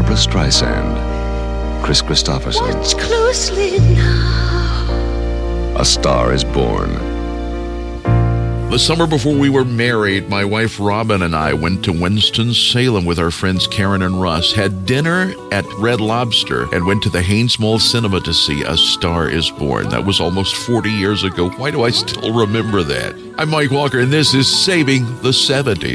Barbra Streisand, Chris Christopherson. Watch closely now. A Star is Born. The summer before we were married, my wife Robin and I went to Winston-Salem with our friends Karen and Russ, had dinner at Red Lobster, and went to the Haynes Mall Cinema to see A Star is Born. That was almost 40 years ago. Why do I still remember that? I'm Mike Walker, and this is Saving the 70s.